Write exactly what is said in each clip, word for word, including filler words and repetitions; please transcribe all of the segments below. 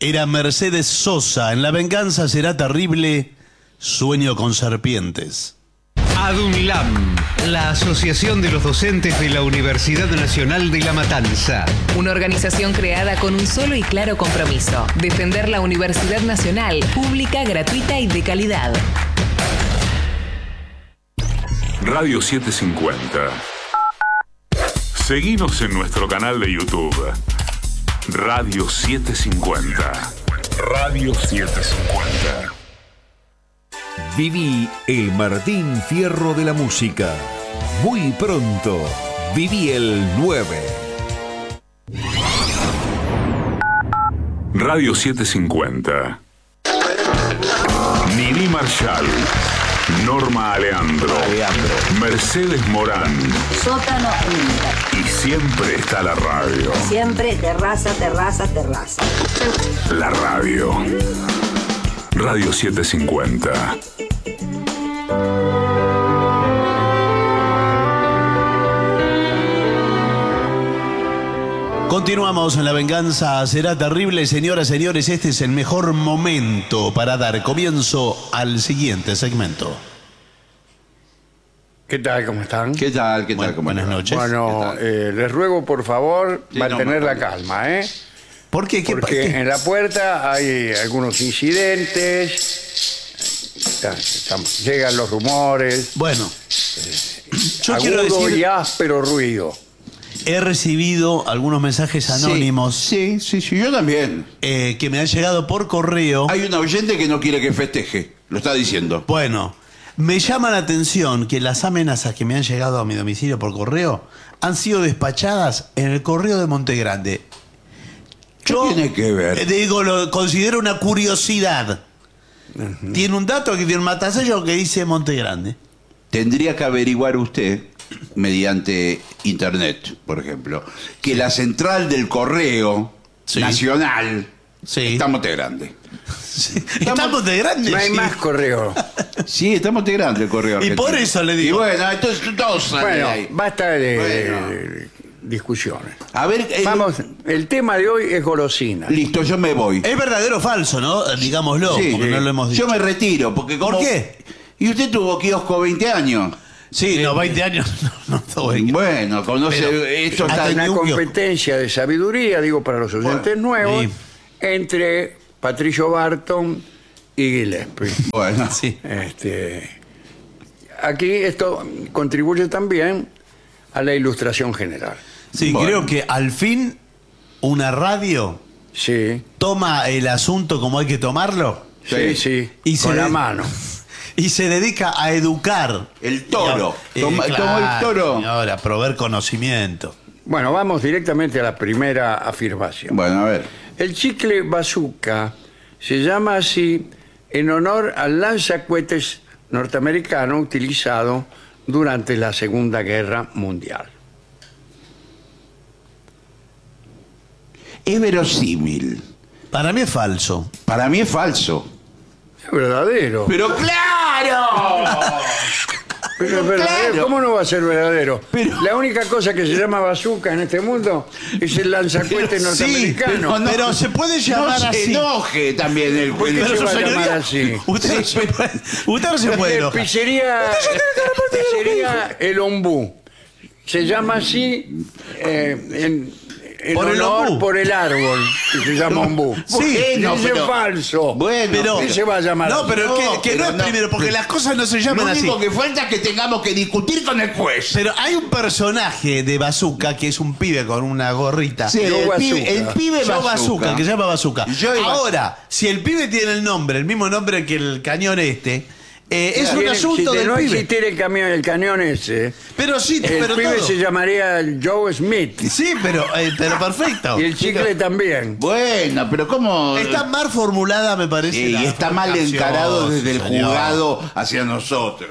Era Mercedes Sosa. En La venganza será terrible. Sueño con serpientes. ADUNLAM, la Asociación de los Docentes de la Universidad Nacional de La Matanza. Una organización creada con un solo y claro compromiso: defender la Universidad Nacional, pública, gratuita y de calidad. Radio setecientos cincuenta. Seguinos en nuestro canal de YouTube. Radio setecientos cincuenta. Radio setecientos cincuenta. Viví el Martín Fierro de la música. Muy pronto, viví el nueve. Radio setecientos cincuenta. Nini Marshall. Norma Aleandro. Aleandro. Mercedes Morán. Sótano Inter. Y siempre está la radio. Siempre terraza, terraza, terraza. La radio. Radio setecientos cincuenta. Continuamos en La venganza será terrible. Señoras, señores, este es el mejor momento para dar comienzo al siguiente segmento. ¿Qué tal? ¿Cómo están? ¿Qué tal? ¿Qué tal? Bueno, ¿Cómo buenas están? noches. Bueno, eh, les ruego por favor Sí, mantener no, la no. calma, ¿eh? ¿Por qué? ¿Qué Porque qué? en la puerta hay algunos incidentes, está- estamos- llegan los rumores, Bueno, yo quiero agudo decir, y áspero ruido. he recibido algunos mensajes anónimos Sí, sí, sí, yo también. eh, que me han llegado por correo. Hay un oyente que no quiere que festeje, lo está diciendo. Bueno, me llama la atención que las amenazas que me han llegado a mi domicilio por correo han sido despachadas en el correo de Montegrande. ¿Qué tiene que ver? eh, digo, lo considero una curiosidad. Tiene un dato que tiene un matasello que dice Montegrande. Tendría que averiguar usted, mediante internet, por ejemplo, que la central del correo Sí. nacional Sí. está en Montegrande. Sí. Está Montegrande. No hay sí. más correo. Sí, está en Montegrande el correo Y argentino. por eso le digo. Y bueno, entonces todos salen Bueno, de ahí. basta de, Bueno. de discusiones. A ver, eh, Vamos, el tema de hoy es golosina. listo, yo me voy. Es verdadero o falso, ¿no? Digámoslo, Sí, porque sí. no lo hemos dicho. Yo me retiro, porque ¿Por como... qué? Y usted tuvo kiosco veinte años. Sí, no, veinte años no, no estoy. Bueno, conoce... Pero, esto hasta está... el- Una un kiosco. competencia de sabiduría, digo para los oyentes nuevos, sí. entre Patricio Barton y Gillespie. Bueno, Sí. Este, aquí esto contribuye también a la ilustración general. Sí, Bueno. creo que al fin una radio Sí, toma el asunto como hay que tomarlo sí, sí, Y se con la ve- mano. y se dedica a educar. el toro. Eh, Toma, claro, tomó el toro. señora, a proveer conocimiento. Bueno, vamos directamente a la primera afirmación. Bueno, a ver. El chicle bazooka se llama así en honor al lanzacohetes norteamericano utilizado durante la Segunda Guerra Mundial. Es verosímil. Para mí es falso. Para mí es falso. Es verdadero. ¡Pero claro! Pero es verdadero. claro. ¿Cómo no va a ser verdadero? Pero- La única cosa que se llama bazooka en este mundo es el lanzacohetes norteamericano. pero no- Pero se puede llamar no se así. enoje también el ¿Por qué el- se Pero va su a llamar señoría, así? usted, no se puede, usted no se puede Eh, enojar. Pizzería, pizzería El Ombú. Se llama así eh, en, en Por el honor ombú. por el árbol que se llama ombú. Sí, Bueno, pero- es falso. Bueno, Pero, ¿Qué se va a llamar no, así? pero No, que, que no pero es no. primero, porque las cosas no se Lo llaman así. único que falta es que tengamos que discutir con el juez. Pero hay un personaje de Bazooka que es un pibe con una gorrita. Sí, Yo el bazooka. pibe, el pibe Yo bazooka. Bazooka, que se llama Bazooka. Yo iba- Ahora, si el pibe tiene el nombre, el mismo nombre que el cañón este, eh, es un Tiene- asunto si del no pibe. existiera el camión, el cañón ese, Pero sí, el pero pibe todo. se llamaría Joe Smith. Sí, pero, eh, pero perfecto. Y el chicle también. Bueno, pero ¿cómo...? Está mal formulada, me parece. Sí, la y está mal explicación, encarado desde el señor. juzgado hacia nosotros.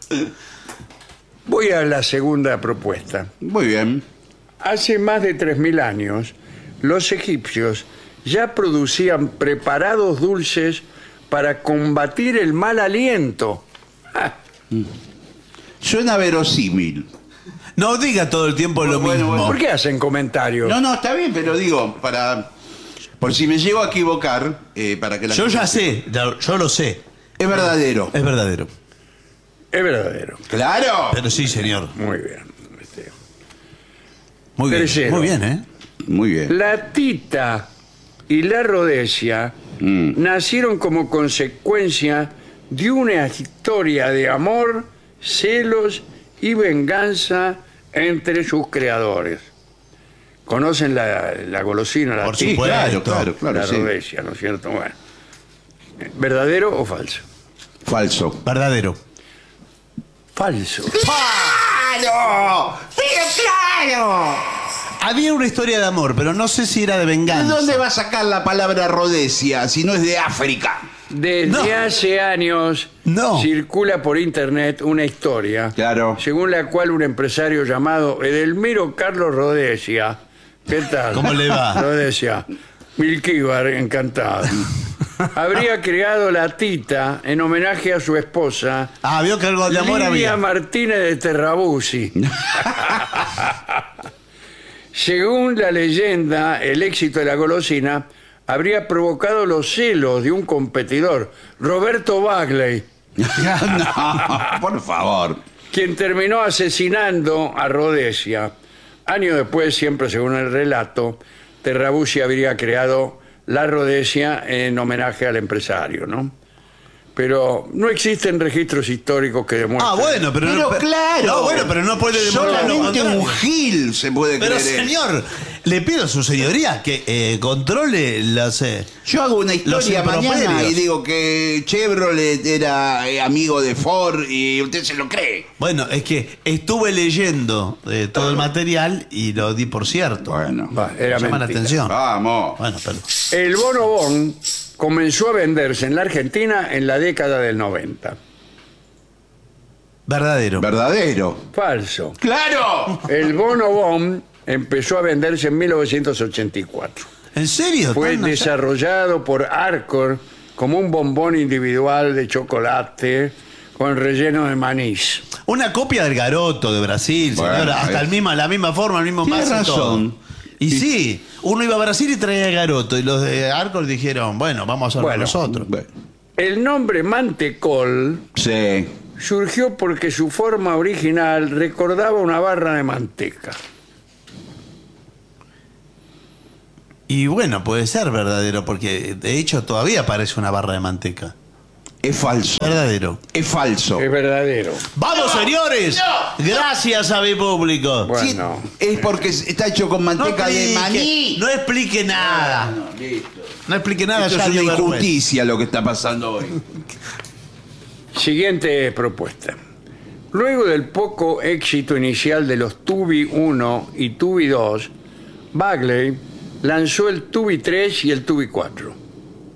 Voy a la segunda propuesta. Muy bien. Hace más de tres mil años, los egipcios ya producían preparados dulces para combatir el mal aliento. Ah, Suena verosímil. No diga todo el tiempo lo Bueno, mismo. bueno, ¿Por qué hacen comentarios? No, no, está bien, pero digo, para... Por si me llego a equivocar, eh, para que la Yo ya gente- sé, ya- yo lo sé. Es verdadero. Es verdadero. Es verdadero. Claro. Pero sí, señor. Muy bien. Este, Muy bien. Tercero. Muy bien, ¿eh? Muy bien. La Tita y la Rhodesia Mm. nacieron como consecuencia de una historia de amor, celos y venganza entre sus creadores. ¿Conocen la, la golosina, la Por Tita? Sí, claro, supuesto. claro, claro. la sí. Rhodesia, ¿no es cierto? Bueno. ¿Verdadero o falso? Falso. Verdadero. Falso. ¡Claro! ¡Pero claro! Había una historia de amor, pero no sé si era de ¿De venganza. dónde va a sacar la palabra Rhodesia si no es de África? Desde No. hace años No. circula por internet una historia Claro. según la cual un empresario llamado Edelmiro Carlos Rhodesia, ¿qué tal? ¿Cómo le va? Rhodesia, Milquíbar, encantado. Habría creado la Tita en homenaje a su esposa, Ah, vio que algo de amor Lidia había. Martínez de Terrabusi. Según la leyenda, el éxito de la golosina habría provocado los celos de un competidor, Roberto Bagley, No, por favor. quien terminó asesinando a Rhodesia. Años después, siempre según el relato, Terrabusi habría creado la Rhodesia en homenaje al empresario, ¿no? Pero no existen registros históricos que demuestren. Ah, bueno, pero, Pero no, claro. No, bueno, pero no puede demostrar lo Solamente contrario. un gil se puede Pero creer. señor, le pido a su señoría que eh, controle las... eh, Yo hago una historia Los mañana improperios. y digo que Chevrolet era eh, amigo de Ford y usted se lo cree. Bueno, es que estuve leyendo eh, todo el material y lo di por cierto. Bueno, Va, era Llama la mentira. atención. vamos. Bueno, pero... El bonobón comenzó a venderse en la Argentina en la década del noventa. Verdadero. Verdadero. Falso. ¡Claro! El bonobón empezó a venderse en mil novecientos ochenta y cuatro. ¿En serio? Fue ¿Tan allá? desarrollado por Arcor como un bombón individual de chocolate con relleno de manís. Una copia del garoto de Brasil, Bueno, señora. Hasta eh. el misma, la misma forma, el mismo Tiene mazo y todo. razón. Y sí, uno iba a Brasil y traía el garoto. Y los de Arcor dijeron, bueno, vamos a hacerlo Bueno. nosotros. Bueno, El nombre mantecol sí. surgió porque su forma original recordaba una barra de manteca. Y bueno, puede ser verdadero, porque de hecho todavía parece una barra de manteca. Es falso. Verdadero. Es falso. Es verdadero. ¡Vamos, señores! Gracias a mi público. Sí, Bueno. es porque está hecho con No manteca de explique, maní. no explique nada. No explique nada. Esto ya es una dio vergüenza. injusticia lo que está pasando hoy. Siguiente propuesta. Luego del poco éxito inicial de los Tubi uno y Tubi dos, Bagley lanzó el Tubi tres y el Tubi cuatro.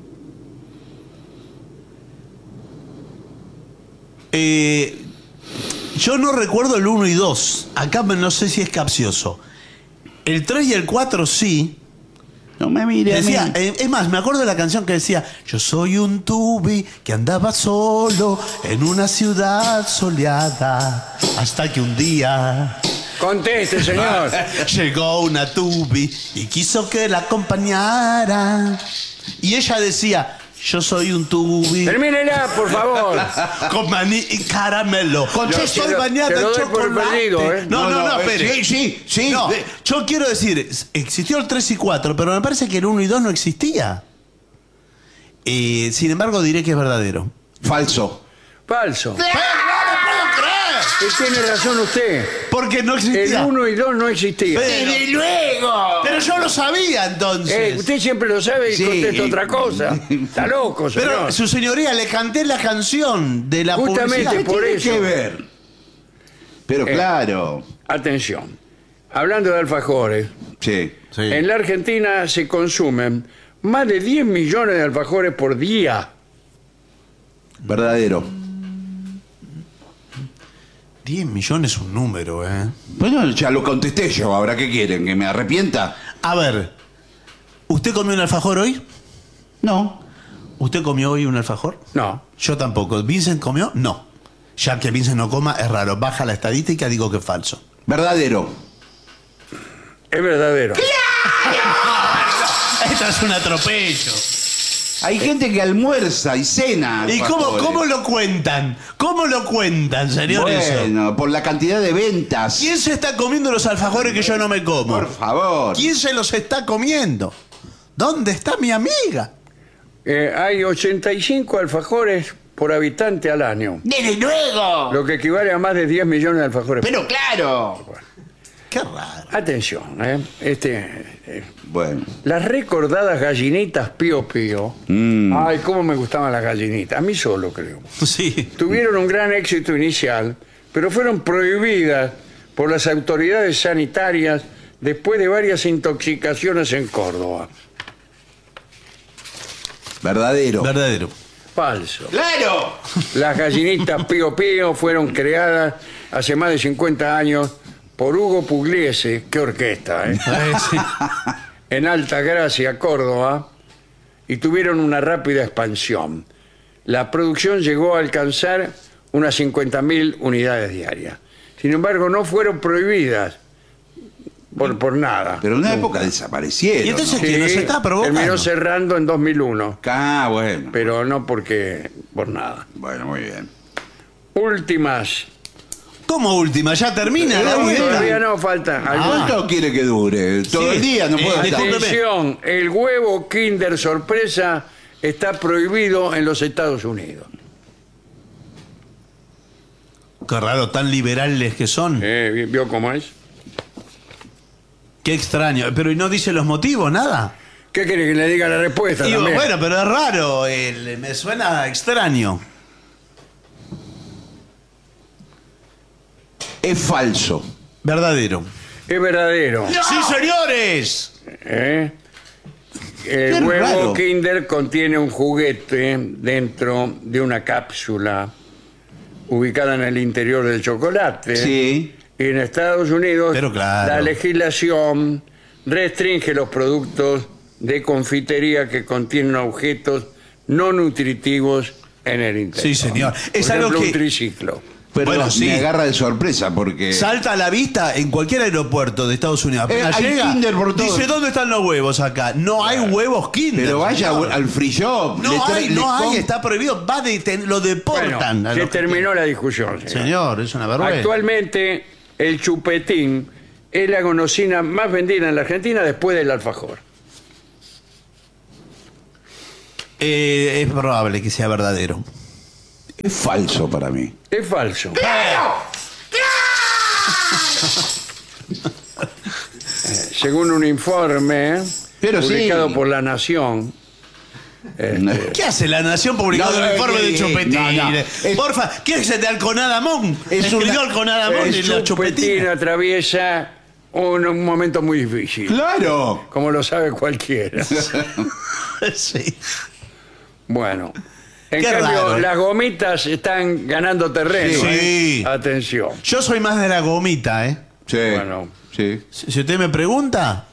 Eh, yo no recuerdo el uno y dos. Acá no sé si es capcioso. El tres y el cuatro sí. No me mire a Decía, mí. eh, es más, me acuerdo de la canción que decía: yo soy un tubi que andaba solo en una ciudad soleada, hasta que un día Conteste, señor. llegó una tubi y quiso que la acompañara. Y ella decía: yo soy un tubi Termínela, por favor. con maní y caramelo. Con Yo yo soy quiero- bañada te en lo doy por chocolate. perdido, ¿eh? No, no, no, No, no, espere. sí, sí, sí. No, De- yo quiero decir, existió el tres y cuatro, pero me parece que el uno y dos no existía. Eh, sin embargo, diré que es verdadero. Falso. Falso. ¡No le puedo creer! Y tiene razón usted. Porque no El existía. uno y dos no existían. Pero, luego! pero yo lo sabía entonces. Eh, usted siempre lo sabe y Sí. contesta otra cosa. Está loco, señor. Pero, su señoría, le canté la canción de la Justamente publicidad. por ¿Qué eso. tiene que ver? Pero Eh. claro. Atención. Hablando de alfajores, Sí. Sí. en la Argentina se consumen más de diez millones de alfajores por día. Verdadero. diez millones es un número, ¿eh? Bueno, ya lo contesté yo. ¿Ahora qué quieren? ¿Que me arrepienta? A ver, ¿usted comió un alfajor hoy? No. ¿Usted comió hoy un alfajor? No. Yo tampoco. ¿Vincent comió? No. Ya que Vincent no coma, es raro. Baja la estadística, digo que es falso. Verdadero. Es verdadero. Esto es un atropello. Hay gente que almuerza y cena. ¿Y cómo, alfajores. cómo lo cuentan? ¿Cómo lo cuentan, señor? eso? Bueno, por la cantidad de ventas. ¿Quién se está comiendo los alfajores que yo no me como? Por favor. ¿Quién se los está comiendo? ¿Dónde está mi amiga? Eh, hay ochenta y cinco alfajores por habitante al año, ¡Desde luego! lo que equivale a más de diez millones de alfajores. Pero claro. Qué raro. Atención, ¿eh? Este, eh, Bueno. las recordadas gallinitas Pío Pío. Mm. Ay, cómo me gustaban las gallinitas. A mí solo, creo. Sí. Tuvieron un gran éxito inicial, pero fueron prohibidas por las autoridades sanitarias después de varias intoxicaciones en Córdoba. Verdadero. Verdadero. Falso. ¡Claro! Las gallinitas Pío Pío fueron creadas hace más de cincuenta años por Hugo Pugliese, qué orquesta, ¿eh? Eh, sí. en Altagracia, Córdoba, y tuvieron una rápida expansión. La producción llegó a alcanzar unas cincuenta mil unidades diarias. Sin embargo, no fueron prohibidas por, por nada. Pero en una Nunca. época desaparecieron. Y entonces, ¿no? ¿qué nos está provocando? terminó cerrando en dos mil uno, Ah, bueno. pero no porque por nada. Bueno, muy bien. Últimas. ¿Cómo última? ¿Ya termina la Eh, vuelta? Todavía no falta. Ah. ¿Cuánto quiere que dure? Todo Sí. el día no Eh, puedo estar. disculpe. Atención, el huevo Kinder Sorpresa está prohibido en los Estados Unidos. Qué raro, tan liberales que son. Eh, ¿Vio cómo es? Qué extraño. Pero ¿y no dice los motivos, nada? ¿Qué quiere que le diga la respuesta? Digo, también? bueno, pero es raro. el- me suena extraño. Es falso. Verdadero. Es verdadero. ¡Sí, señores! ¿eh? El Qué huevo raro. Kinder contiene un juguete dentro de una cápsula ubicada en el interior del chocolate. Sí. Y en Estados Unidos Pero claro. la legislación restringe los productos de confitería que contienen objetos no nutritivos en el interior. Sí, señor. Por Es ejemplo, algo que- un triciclo. Pero Bueno, sí. me agarra de sorpresa porque. Salta a la vista en cualquier aeropuerto de Estados Unidos. Apenas Eh, hay llega, Kinder por todo. dice, ¿dónde están los huevos acá? No hay huevos Kinder. Pero vaya señor. al free shop. No le tra- hay, le no hay, com- está prohibido. Va de, te- lo deportan. Bueno, a se los que terminó la discusión. tienen. señor. Señor, es una vergüenza. Actualmente, el chupetín es la golosina más vendida en la Argentina después del alfajor. Eh, es probable que sea verdadero. Es falso para mí. Es falso. Eh, Según un informe Pero sí. publicado por La Nación, ¿Qué hace la Nación publicando No, el no, informe eh, de eh, Chupetín? no, no. Es- Porfa, ¿qué es de Alconadamón? Es Escribió una- Alconadamón el y la chupetín Chupetina. atraviesa un, un momento muy difícil, ¡Claro! como lo sabe cualquiera. Sí. Bueno, en Qué cambio, raro, ¿eh? las gomitas están ganando terreno. Sí. ¿eh? Sí. Atención. Yo soy más de la gomita, ¿eh? Sí. Bueno. Sí. Si si usted me pregunta,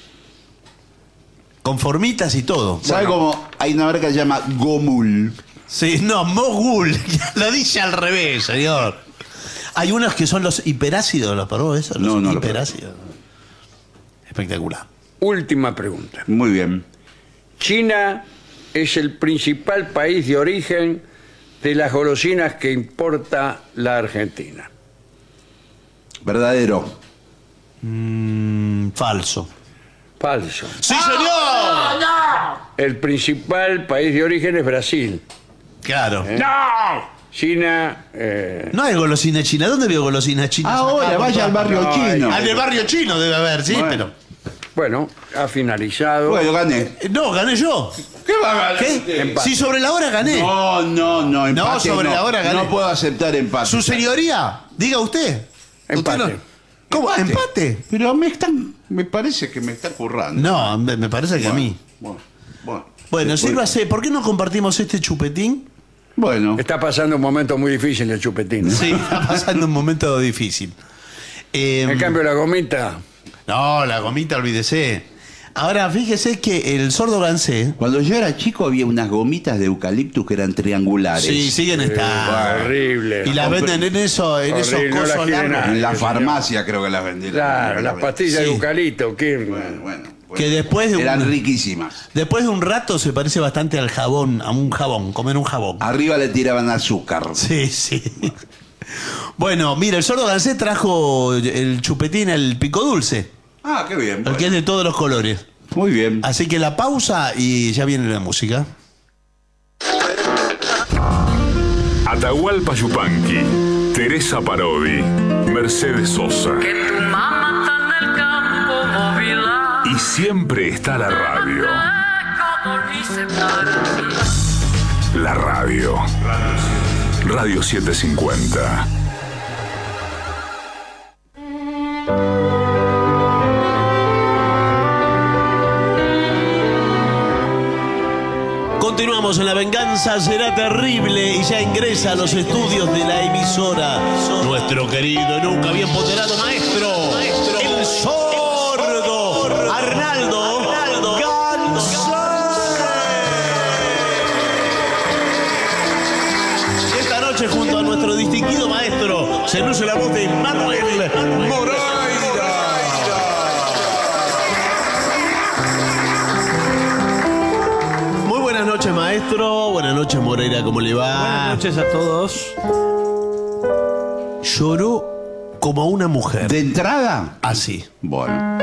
conformitas y todo. ¿Sabe cómo hay una marca que se llama Gomul? Sí, no, Mogul. Lo dice al revés, señor. Hay unos que son los hiperácidos, ¿los probó eso? Los No, no lo probé. hiperácidos. Espectacular. Última pregunta. Muy bien. China es el principal país de origen de las golosinas que importa la Argentina. Verdadero. Mm, falso. Falso. ¡Sí, señor! El principal país de origen es Brasil. Claro. China... eh, No hay golosina china. ¿Dónde veo golosina china? Ahora, Acá, por vaya al todas barrio No, chino. partes. Al del barrio chino debe haber, sí, Bueno. pero. bueno, ha finalizado. Bueno, gané. Eh, No, gané yo. ¿Qué va a ganar? ¿Qué? Empate. Si sobre la hora gané. No, no, no. Empate, sobre no. la hora gané. No puedo aceptar empate. Su señoría, diga usted. Empate. ¿Usted no- ¿Cómo? ¿Empate? Pero me están. Me parece que me está currando. No, me me parece que a mí. Bueno, bueno. Bueno, Después- sírvase. ¿Por qué no compartimos este chupetín? Bueno. Está pasando un momento muy difícil el chupetín. ¿eh? Sí, está pasando un momento difícil. Eh, En cambio, la gomita... No, la gomita, olvídese. Ahora, fíjese que el sordo gansé. Cuando yo era chico había unas gomitas de eucaliptus que eran triangulares. Sí, siguen estando. horrible. Y las venden en eso, en esos Horrible, no las cosos quiere largos. nadie. En la señor. farmacia creo que las vendían. Claro, las pastillas Sí. de eucalipto. ¿qué? Bueno, bueno. Que después de Eran un, riquísimas. después de un rato se parece bastante al jabón, a un jabón, comer un jabón. Arriba le tiraban azúcar. Sí, sí. Bueno, mira, el Sordo Gansé trajo el chupetín, el pico dulce, Ah, qué bien. el bueno. que es de todos los colores. Muy bien. Así que la pausa y ya viene la música. Atahualpa Yupanqui, Teresa Parodi, Mercedes Sosa. Y siempre está la radio. La radio. Radio setecientos cincuenta. Continuamos en La Venganza Será Terrible y ya ingresa a los estudios de la emisora nuestro querido y nunca bien ponderado maestro, el Sordo Arnaldo Gansé. Esta noche junto a nuestro distinguido maestro se luce la voz de Manuel Moreira. Buenas noches, maestro. Buenas noches, Moreira. ¿Cómo le va? Buenas noches a todos. Lloró como una mujer. ¿De entrada? Así. Bueno.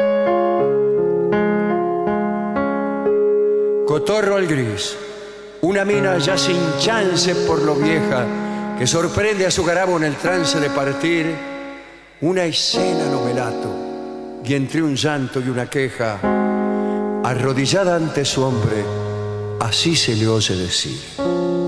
Cotorro al gris. Una mina ya sin chance por lo vieja, que sorprende a su garabo en el trance de partir. Una escena novelato, y entre un llanto y una queja, arrodillada ante su hombre, así se le oye decir.